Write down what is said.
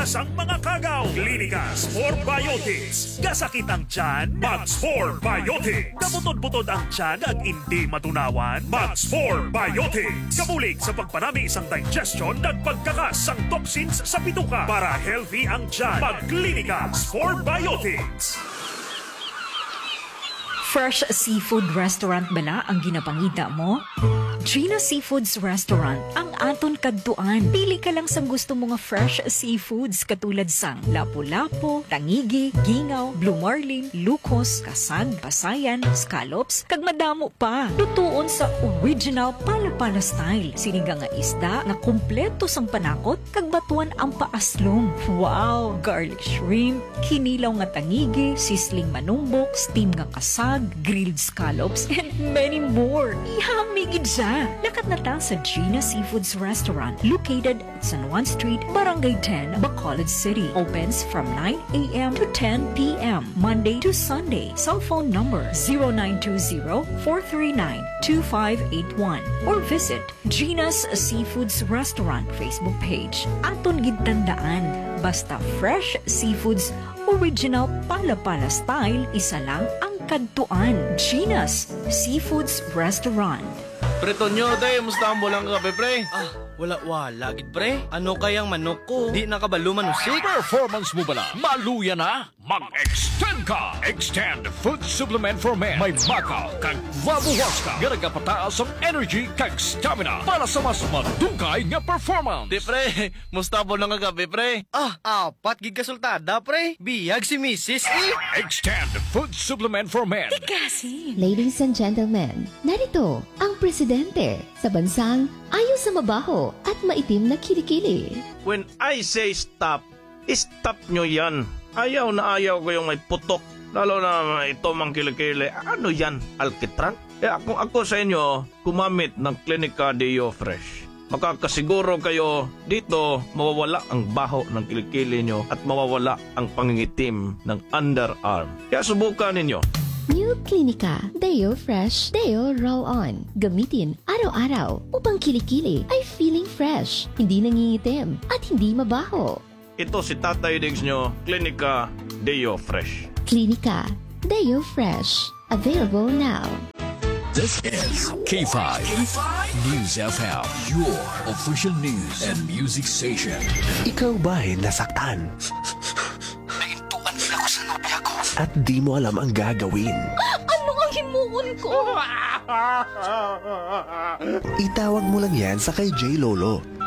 Pagkakas ang mga kagaw. Klinikas for Biotics. Gasakit ang tiyan, Max for Biotics. Kabutod-butod ang tiyan at hindi matunawan, Max for Biotics. Kabulig sa pagpanami isang digestion at pagkakas ang toxins sa bituka para healthy ang tiyan. Klinikas for Biotics. Fresh seafood restaurant ba na ang ginapangita mo? Gina Seafoods Restaurant ang aton kadtuan. Pili ka lang sa gusto mga fresh seafoods katulad sang lapu-lapu, tangigi, gingaw, blue marlin, lukos, kasag, pasayan, scallops, kag madamo pa. Lutuon sa original pala-pala style. Sinigang nga isda na kumpleto sang panakot kag batuan ang paaslong. Wow! Garlic shrimp, kinilaw nga tangigi, sisling manumbok, steam nga kasag, grilled scallops, and many more. Ihamigid siya. Lakat na ta sa Gina Seafoods Restaurant located at San Juan Street, Barangay 10, Bacolod City. Opens from 9 a.m. to 10 p.m. Monday to Sunday. Cell phone number 0920-439-2581 or visit Gina's Seafoods Restaurant Facebook page. Aton gidtandaan, basta fresh seafoods, original pala-pala style, isa lang ang kadtuan. Gina's Seafoods Restaurant. Preto nyo, tay, musta ang bulang ka, pre? Wala, gid pre. Ano kayang manok ko? Di nakabalo manusik. Performance mo bala? Maluya na? Mag-extend ka! Extend Food Supplement for Men. May makaw kag vabuwas ka. Garagapataas ang energy kag stamina para sa mas madungkay nga performance. Di, pre, musta ang bulang ka, pre? Apat gid kasultada pre. Biyag si Mrs. Extend Food Supplement for Men. Kasi Ladies and gentlemen, narito ang presidente sa bansang ayaw sa mabaho at maitim na kilikili. When I say stop, stop nyo yan. Ayaw na ayaw ko yung may putok. Lalo na ito mang kilikili. Ano yan? Alkitran? Kung ako sa inyo, kumamit ng Clinica Deo Fresh. Makakasiguro kayo dito mawawala ang baho ng kilikili nyo at mawawala ang pangingitim ng underarm. Kaya subukan ninyo. New Clinica Deo Fresh Deo Roll-On. Gamitin araw-araw upang kilikili ay feeling fresh, hindi nangingitim at hindi mabaho. Ito si Tatay Diggs nyo, Clinica Deo Fresh. Clinica Deo Fresh. Available now. This is K5 News FM, your official news and music station. Ikaw ba'y nasaktan? Naintuan nila ko sa nobya ko. At di mo alam ang gagawin? Ano ang himuon ko? Itawag mo lang yan sa kay J. Lolo.